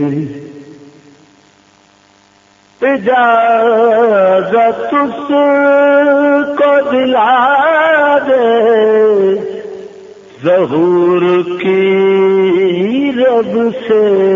इजाजत उसको दिला दे ज़हूर की रब से